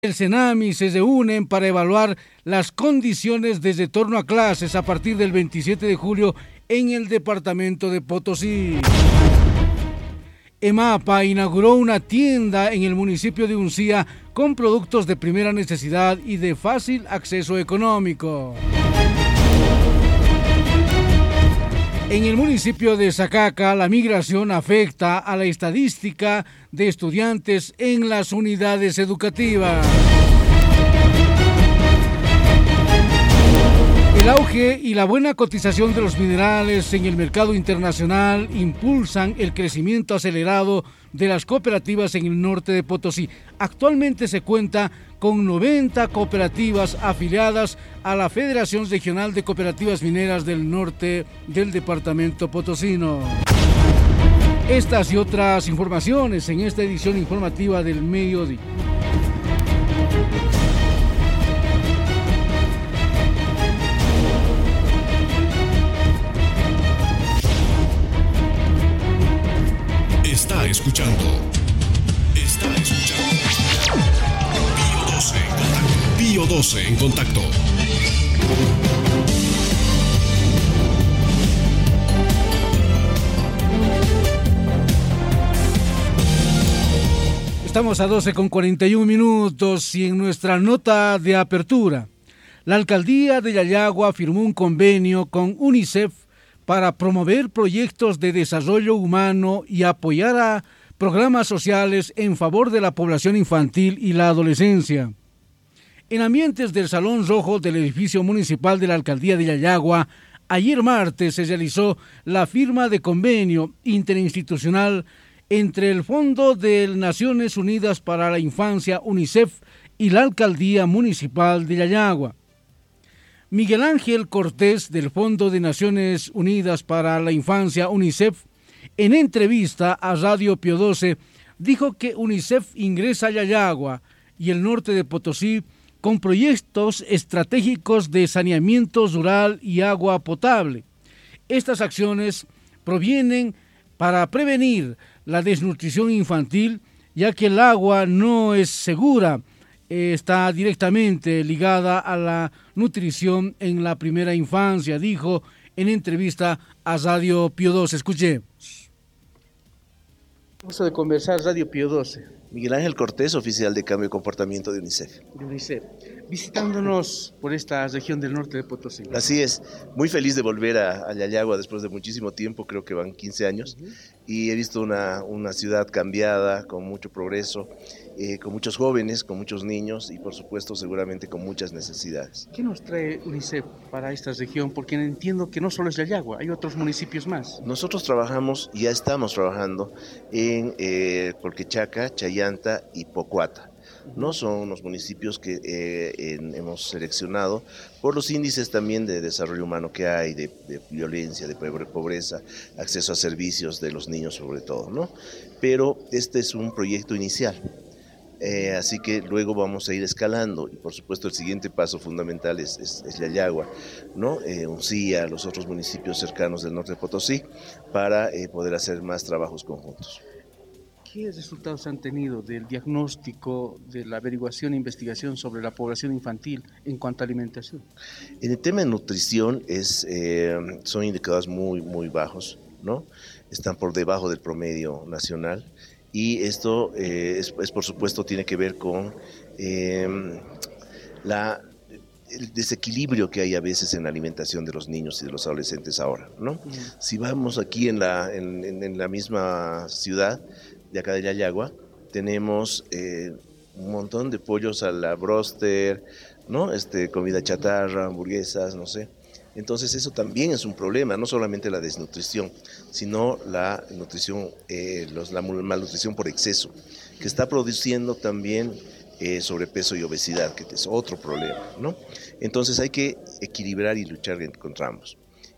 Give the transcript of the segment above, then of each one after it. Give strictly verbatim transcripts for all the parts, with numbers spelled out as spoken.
El Senami se reúnen para evaluar las condiciones de retorno a clases a partir del veintisiete de julio en el departamento de Potosí. EMAPA inauguró una tienda en el municipio de Uncía con productos de primera necesidad y de fácil acceso económico. En el municipio de Sacaca, la migración afecta a la estadística de estudiantes en las unidades educativas. El auge y la buena cotización de los minerales en el mercado internacional impulsan el crecimiento acelerado de las cooperativas en el norte de Potosí. Actualmente se cuenta con noventa cooperativas afiliadas a la Federación Regional de Cooperativas Mineras del Norte del departamento potosino. Estas y otras informaciones en esta edición informativa del mediodía. Está escuchando. Está escuchando. Pío doce en contacto. Pío doce en contacto. Estamos a doce con cuarenta y un minutos y en nuestra nota de apertura, la alcaldía de Yayagua firmó un convenio con UNICEF para promover proyectos de desarrollo humano y apoyar a programas sociales en favor de la población infantil y la adolescencia. En ambientes del Salón Rojo del edificio municipal de la alcaldía de Yayagua, ayer martes se realizó la firma de convenio interinstitucional entre el Fondo de Naciones Unidas para la Infancia, UNICEF, y la alcaldía municipal de Yayagua. Miguel Ángel Cortés, del Fondo de Naciones Unidas para la Infancia, UNICEF, en entrevista a Radio Pío doce, dijo que UNICEF ingresa a Yayagua y el norte de Potosí con proyectos estratégicos de saneamiento rural y agua potable. Estas acciones provienen para prevenir la desnutrición infantil, ya que el agua no es segura, está directamente ligada a la nutrición en la primera infancia, dijo en entrevista a Radio Pío doce. Escuche. Vamos a conversar Radio Pío doce. Miguel Ángel Cortés, oficial de cambio de comportamiento de UNICEF. De UNICEF, visitándonos por esta región del norte de Potosí. Así es, muy feliz de volver a, a Yayagua después de muchísimo tiempo, creo que van quince años, uh-huh. Y he visto una, una ciudad cambiada, con mucho progreso, eh, con muchos jóvenes, con muchos niños y por supuesto seguramente con muchas necesidades. ¿Qué nos trae UNICEF para esta región? Porque entiendo que no solo es Yayagua, hay otros municipios más. Nosotros trabajamos, ya estamos trabajando en eh, Colquechaca, Chayanta y Pocuata. No son unos municipios que eh, en, hemos seleccionado por los índices también de desarrollo humano que hay, de, de violencia, de pobreza, acceso a servicios de los niños sobre todo, ¿no? Pero este es un proyecto inicial, eh, así que luego vamos a ir escalando y por supuesto el siguiente paso fundamental es, es, es Yayagua, ¿no? Eh, Uncía, los otros municipios cercanos del norte de Potosí, para eh, poder hacer más trabajos conjuntos. ¿Qué resultados han tenido del diagnóstico, de la averiguación e investigación sobre la población infantil en cuanto a alimentación? En el tema de nutrición es, eh, son indicadores muy, muy bajos, ¿no? Están por debajo del promedio nacional y esto eh, es, es por supuesto tiene que ver con eh, la... el desequilibrio que hay a veces en la alimentación de los niños y de los adolescentes ahora, ¿no? Uh-huh. Si vamos aquí en la, en, en, en la misma ciudad de acá de Yayagua, tenemos eh, un montón de pollos a la broster, ¿no? Este, comida chatarra, hamburguesas, no sé. Entonces eso también es un problema, no solamente la desnutrición, sino la nutrición, eh, los, la malnutrición por exceso, que está produciendo también Eh, sobrepeso y obesidad, que es otro problema, ¿no? Entonces hay que equilibrar y luchar contra ambos.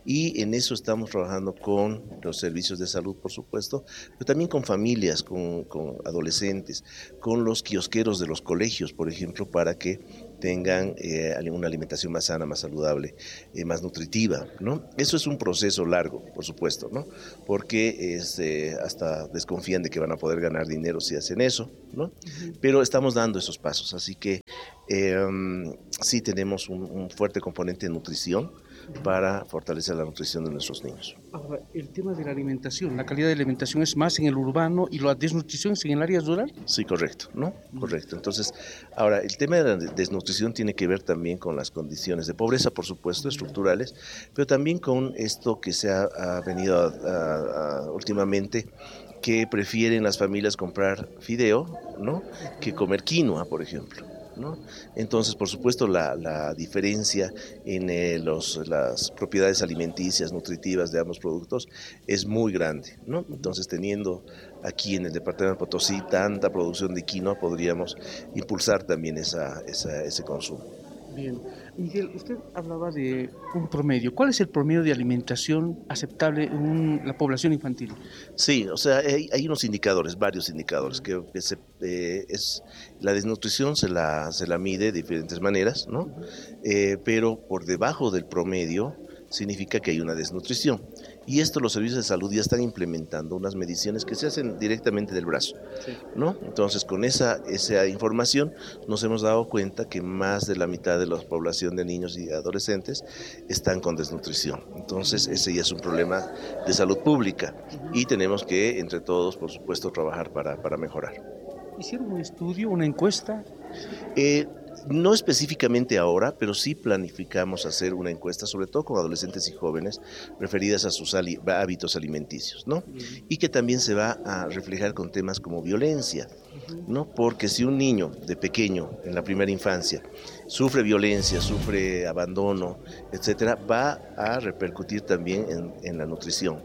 y en eso estamos trabajando con los servicios de salud, por supuesto, pero también con familias, con, con adolescentes, con los kiosqueros de los colegios, por ejemplo, para que tengan eh, una alimentación más sana, más saludable, eh, más nutritiva, ¿no? Eso es un proceso largo, por supuesto, ¿no? Porque es, eh, hasta desconfían de que van a poder ganar dinero si hacen eso, ¿no? Uh-huh. Pero estamos dando esos pasos, así que eh, um, sí tenemos un, un fuerte componente de nutrición para fortalecer la nutrición de nuestros niños. Ahora, el tema de la alimentación, la calidad de la alimentación es más en el urbano y la desnutrición es en el área rural. Sí, correcto, ¿no? Correcto. Entonces, ahora, el tema de la desnutrición tiene que ver también con las condiciones de pobreza, por supuesto, estructurales, pero también con esto que se ha, ha venido a, a, a, últimamente, que prefieren las familias comprar fideo, ¿no?, que comer quinoa, por ejemplo, ¿no? Entonces, por supuesto, la, la diferencia en eh, los, las propiedades alimenticias, nutritivas de ambos productos es muy grande, ¿no? Entonces, teniendo aquí en el departamento de Potosí tanta producción de quinoa, podríamos impulsar también esa, esa, ese consumo. Bien. Miguel, usted hablaba de un promedio. ¿Cuál es el promedio de alimentación aceptable en un, la población infantil? Sí, o sea, hay, hay unos indicadores, varios indicadores, que, que se, eh, es, la desnutrición se la, se la mide de diferentes maneras, ¿no? Eh, pero por debajo del promedio significa que hay una desnutrición. Y esto los servicios de salud ya están implementando unas mediciones que se hacen directamente del brazo, sí, ¿no? Entonces, con esa, esa información nos hemos dado cuenta que más de la mitad de la población de niños y adolescentes están con desnutrición. Entonces, ese ya es un problema de salud pública y tenemos que, entre todos, por supuesto, trabajar para, para mejorar. ¿Hicieron un estudio, una encuesta? Eh, No específicamente ahora, pero sí planificamos hacer una encuesta, sobre todo con adolescentes y jóvenes, referidas a sus ali- hábitos alimenticios, ¿no? Uh-huh. Y que también se va a reflejar con temas como violencia, ¿no? Porque si un niño de pequeño, en la primera infancia, sufre violencia, sufre abandono, etcétera, va a repercutir también en, en la nutrición.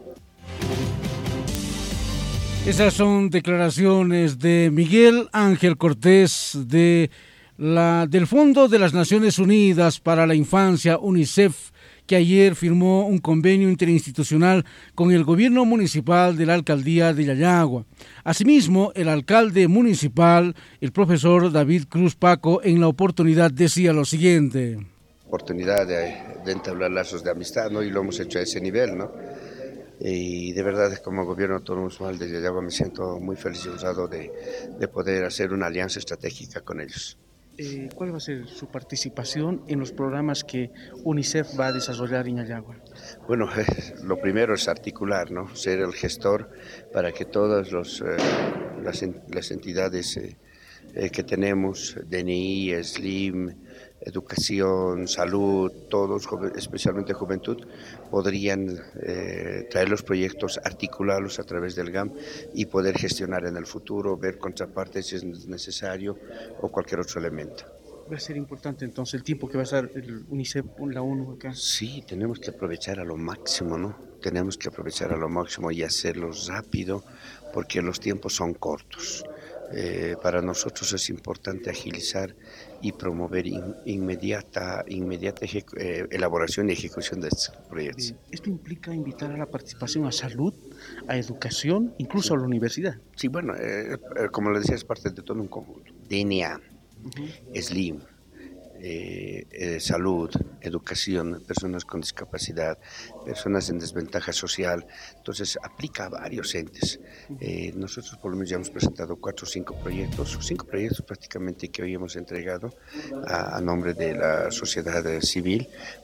Esas son declaraciones de Miguel Ángel Cortés de La, del Fondo de las Naciones Unidas para la Infancia, UNICEF, que ayer firmó un convenio interinstitucional con el gobierno municipal de la alcaldía de Yayagua. Asimismo, el alcalde municipal, el profesor David Cruz Paco, en la oportunidad decía lo siguiente. Oportunidad de, de entablar lazos de amistad, ¿no? Y lo hemos hecho a ese nivel, ¿no? Y de verdad, como gobierno autónomo municipal de Yayagua, me siento muy feliz y honrado de, de poder hacer una alianza estratégica con ellos. Eh, ¿Cuál va a ser su participación en los programas que UNICEF va a desarrollar en Yayagua? Bueno, eh, lo primero es articular, ¿no? Ser el gestor para que todas los, eh, las, las entidades eh, eh, que tenemos, D N I, SLIM, educación, salud, todos, especialmente juventud, podrían eh, traer los proyectos, articularlos a través del G A M y poder gestionar en el futuro, ver contrapartes si es necesario o cualquier otro elemento. ¿Va a ser importante entonces el tiempo que va a estar el UNICEF, la ONU acá? Sí, tenemos que aprovechar a lo máximo, ¿no? Tenemos que aprovechar a lo máximo y hacerlo rápido porque los tiempos son cortos. Eh, para nosotros es importante agilizar y promover in, inmediata, inmediata ejecu- eh, elaboración y ejecución de estos proyectos. ¿Esto implica invitar a la participación a salud, a educación, incluso sí. a la universidad? Sí, bueno, eh, como le decía, es parte de todo un conjunto. D N A, uh-huh. SLIM, eh, eh, salud, educación, personas con discapacidad, personas en desventaja social. Entonces aplica a varios entes. Eh, nosotros por lo menos ya hemos presentado cuatro o cinco proyectos, cinco proyectos prácticamente que hoy hemos entregado a, a nombre de la sociedad civil.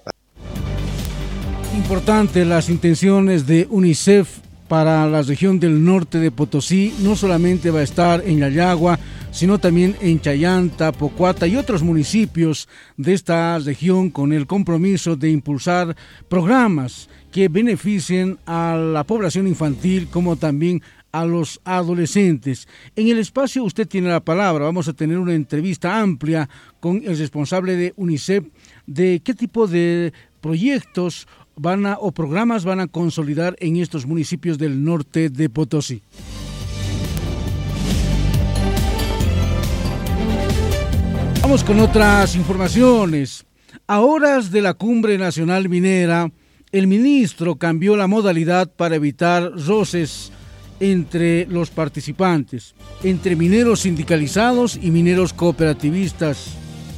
Importante las intenciones de UNICEF para la región del norte de Potosí. No solamente va a estar en Yayagua, sino también en Chayanta, Pocuata y otros municipios de esta región, con el compromiso de impulsar programas que beneficien a la población infantil como también a los adolescentes. En el espacio usted tiene la palabra. Vamos a tener una entrevista amplia con el responsable de UNICEF de qué tipo de proyectos van a o programas van a consolidar en estos municipios del norte de Potosí. Vamos con otras informaciones. A horas de la Cumbre Nacional Minera, el ministro cambió la modalidad para evitar roces entre los participantes, entre mineros sindicalizados y mineros cooperativistas.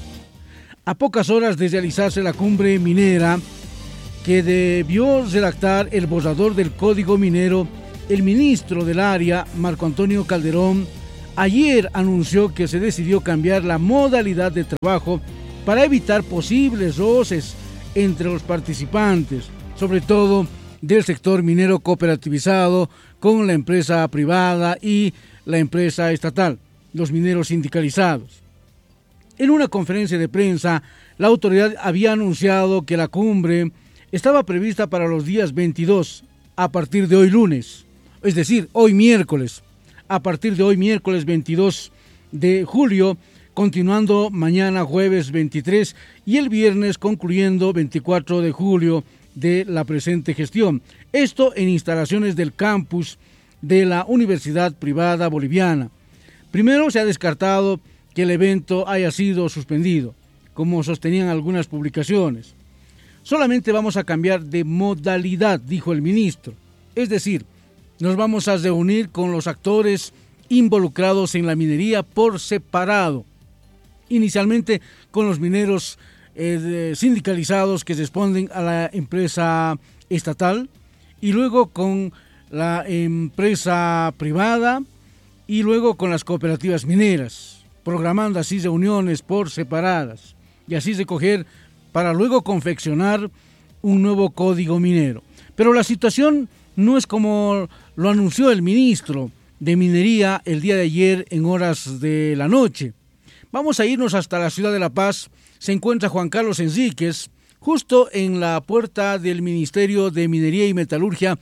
A pocas horas de realizarse la cumbre minera, que debió redactar el borrador del Código Minero, el ministro del área, Marco Antonio Calderón, ayer anunció que se decidió cambiar la modalidad de trabajo para evitar posibles roces entre los participantes, sobre todo del sector minero cooperativizado con la empresa privada y la empresa estatal, los mineros sindicalizados. En una conferencia de prensa, la autoridad había anunciado que la cumbre estaba prevista para los días veintidós, a partir de hoy lunes, es decir, hoy miércoles, a partir de hoy miércoles veintidós de julio, continuando mañana jueves veintitrés y el viernes concluyendo veinticuatro de julio de la presente gestión. Esto en instalaciones del campus de la Universidad Privada Boliviana. Primero se ha descartado que el evento haya sido suspendido, como sostenían algunas publicaciones. Solamente vamos a cambiar de modalidad, dijo el ministro. Es decir, nos vamos a reunir con los actores involucrados en la minería por separado. Inicialmente con los mineros eh, sindicalizados que responden a la empresa estatal, y luego con la empresa privada, y luego con las cooperativas mineras, programando así reuniones por separadas, y así recoger para luego confeccionar un nuevo código minero. Pero la situación no es como lo anunció el ministro de Minería el día de ayer en horas de la noche. Vamos a irnos hasta la ciudad de La Paz. Se encuentra Juan Carlos Enríquez, justo en la puerta del Ministerio de Minería y Metalurgia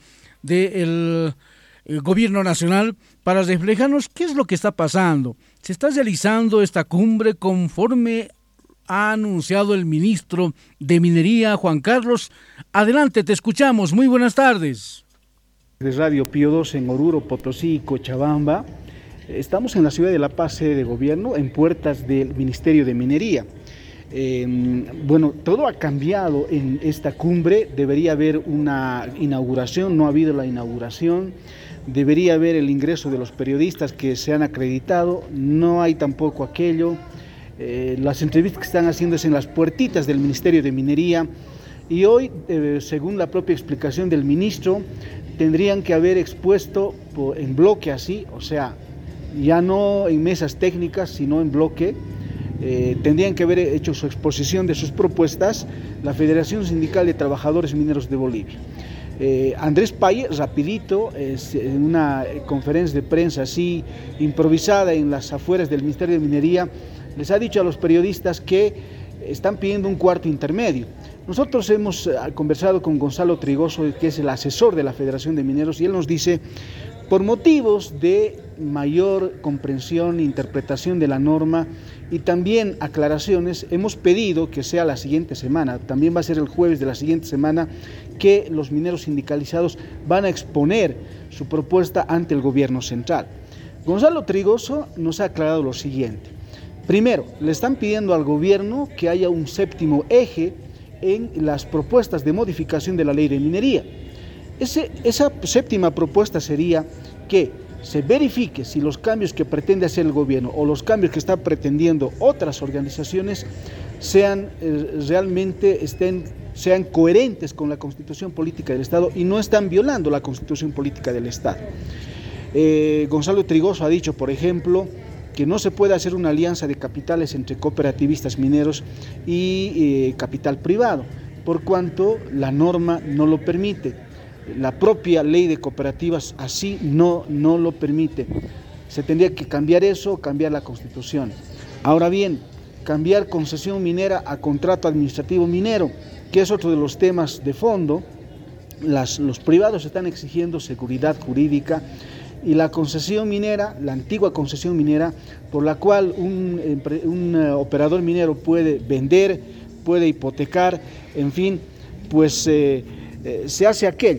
del Gobierno Nacional, para reflejarnos qué es lo que está pasando. ¿Se está realizando esta cumbre conforme ha anunciado el ministro de Minería, Juan Carlos? Adelante, te escuchamos. Muy buenas tardes. De Radio Pío doce en Oruro, Potosí y Cochabamba. Estamos en la ciudad de La Paz, sede de gobierno, en puertas del Ministerio de Minería. Eh, bueno, todo ha cambiado en esta cumbre. Debería haber una inauguración, no ha habido la inauguración. Debería haber el ingreso de los periodistas que se han acreditado, no hay tampoco aquello. Eh, las entrevistas que están haciendo es en las puertitas del Ministerio de Minería, y hoy, eh, según la propia explicación del ministro, tendrían que haber expuesto por, en bloque así, o sea, ya no en mesas técnicas, sino en bloque. Eh, tendrían que haber hecho su exposición de sus propuestas la Federación Sindical de Trabajadores Mineros de Bolivia. Eh, Andrés Paye, rapidito, es, en una conferencia de prensa así improvisada en las afueras del Ministerio de Minería, les ha dicho a los periodistas que están pidiendo un cuarto intermedio. Nosotros hemos conversado con Gonzalo Trigoso, que es el asesor de la Federación de Mineros, y él nos dice, por motivos de mayor comprensión e interpretación de la norma y también aclaraciones, hemos pedido que sea la siguiente semana, también va a ser el jueves de la siguiente semana, que los mineros sindicalizados van a exponer su propuesta ante el gobierno central. Gonzalo Trigoso nos ha aclarado lo siguiente. Primero, le están pidiendo al gobierno que haya un séptimo eje en las propuestas de modificación de la ley de minería. Ese, esa séptima propuesta sería que se verifique si los cambios que pretende hacer el gobierno o los cambios que están pretendiendo otras organizaciones sean eh, realmente estén, sean coherentes con la Constitución Política del Estado y no están violando la Constitución Política del Estado. Eh, Gonzalo Trigoso ha dicho, por ejemplo, que no se puede hacer una alianza de capitales entre cooperativistas mineros y eh, capital privado, por cuanto la norma no lo permite. La propia ley de cooperativas así no, no lo permite. Se tendría que cambiar eso, cambiar la Constitución. Ahora bien, cambiar concesión minera a contrato administrativo minero, que es otro de los temas de fondo. Las, los privados están exigiendo seguridad jurídica, y la concesión minera, la antigua concesión minera, por la cual un, un uh, operador minero puede vender, puede hipotecar, en fin, pues eh, eh, se hace aquello,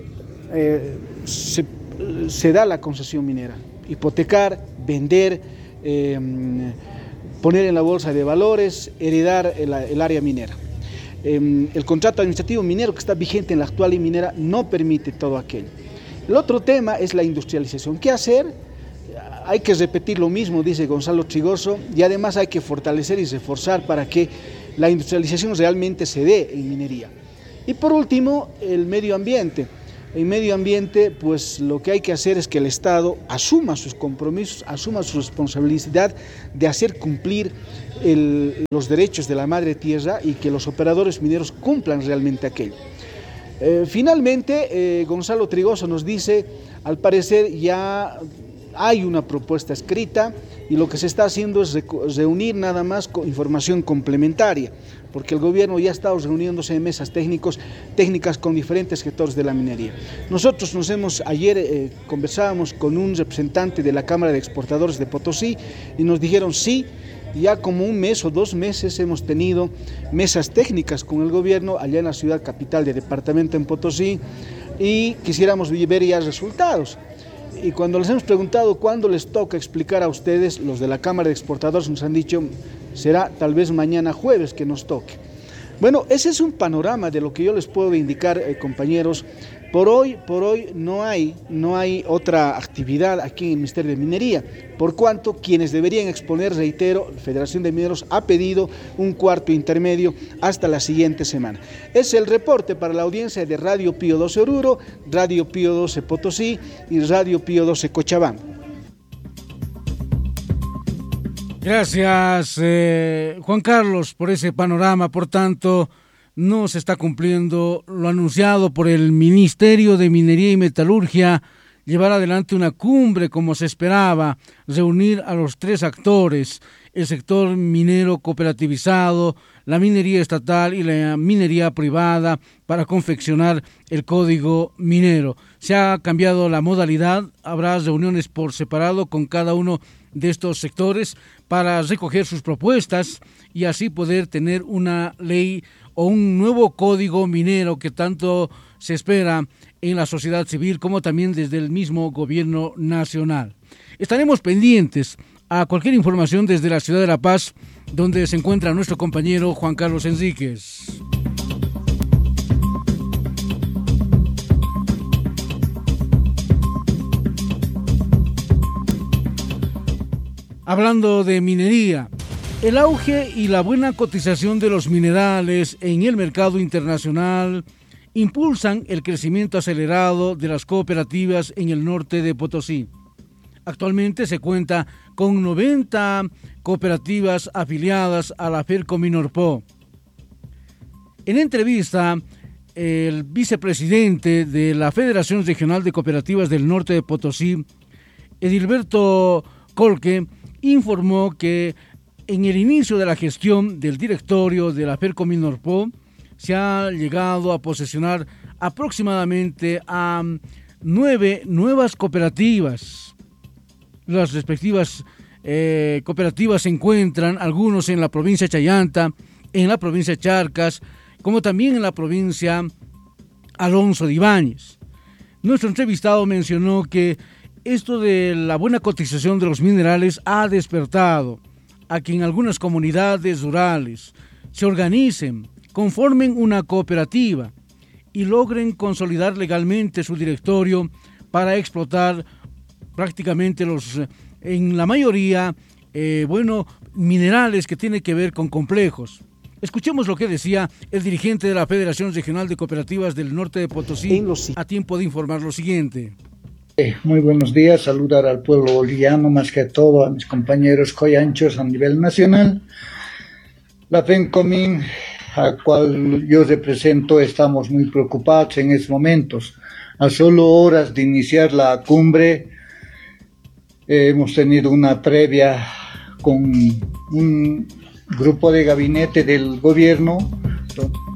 eh, se, se da la concesión minera, hipotecar, vender, eh, poner en la bolsa de valores, heredar el, el área minera. eh, el contrato administrativo minero que está vigente en la actual ley minera no permite todo aquello. El otro tema es la industrialización. ¿Qué hacer? Hay que repetir lo mismo, dice Gonzalo Trigoso, y además hay que fortalecer y reforzar para que la industrialización realmente se dé en minería. Y por último, el medio ambiente. En medio ambiente, pues lo que hay que hacer es que el Estado asuma sus compromisos, asuma su responsabilidad de hacer cumplir el, los derechos de la madre tierra y que los operadores mineros cumplan realmente aquello. Eh, finalmente, eh, Gonzalo Trigoso nos dice, al parecer ya hay una propuesta escrita y lo que se está haciendo es reunir nada más con información complementaria, porque el gobierno ya ha estado reuniéndose en mesas técnicos, técnicas con diferentes sectores de la minería. Nosotros nos hemos, ayer eh, conversábamos con un representante de la Cámara de Exportadores de Potosí y nos dijeron sí, ya como un mes o dos meses hemos tenido mesas técnicas con el gobierno allá en la ciudad capital del departamento en Potosí y quisiéramos ver ya resultados. Y cuando les hemos preguntado cuándo les toca explicar a ustedes, los de la Cámara de Exportadores nos han dicho, será tal vez mañana jueves que nos toque. Bueno, ese es un panorama de lo que yo les puedo indicar, eh, compañeros. Por hoy, por hoy no hay, no hay otra actividad aquí en el Ministerio de Minería, por cuanto quienes deberían exponer, reitero, la Federación de Mineros ha pedido un cuarto intermedio hasta la siguiente semana. Es el reporte para la audiencia de Radio Pío doce Oruro, Radio Pío doce Potosí y Radio Pío doce Cochabamba. Gracias, eh, Juan Carlos, por ese panorama. Por tanto, no se está cumpliendo lo anunciado por el Ministerio de Minería y Metalurgia, llevar adelante una cumbre como se esperaba, reunir a los tres actores, el sector minero cooperativizado, la minería estatal y la minería privada, para confeccionar el código minero. Se ha cambiado la modalidad, habrá reuniones por separado con cada uno de estos sectores para recoger sus propuestas y así poder tener una ley o un nuevo código minero que tanto se espera en la sociedad civil como también desde el mismo gobierno nacional. Estaremos pendientes a cualquier información desde la ciudad de La Paz, donde se encuentra nuestro compañero Juan Carlos Enríquez. Hablando de minería, el auge y la buena cotización de los minerales en el mercado internacional impulsan el crecimiento acelerado de las cooperativas en el norte de Potosí. Actualmente se cuenta con noventa cooperativas afiliadas a la Fercominorpo. En entrevista, el vicepresidente de la Federación Regional de Cooperativas del Norte de Potosí, Edilberto Colque, informó que en el inicio de la gestión del directorio de la Fercominorpo se ha llegado a posesionar aproximadamente a nueve nuevas cooperativas. Las respectivas eh, cooperativas se encuentran algunos en la provincia de Chayanta, en la provincia de Charcas, como también en la provincia Alonso de Ibáñez. Nuestro entrevistado mencionó que esto de la buena cotización de los minerales ha despertado a que en algunas comunidades rurales se organicen, conformen una cooperativa y logren consolidar legalmente su directorio para explotar prácticamente los, en la mayoría, eh, bueno, minerales que tienen que ver con complejos. Escuchemos lo que decía el dirigente de la Federación Regional de Cooperativas del Norte de Potosí, a tiempo de informar lo siguiente. Muy buenos días, saludar al pueblo boliviano, más que todo a mis compañeros coyanchos a nivel nacional. La FENCOMIN, a cual yo represento, estamos muy preocupados en estos momentos. A solo horas de iniciar la cumbre, eh, hemos tenido una previa con un grupo de gabinete del gobierno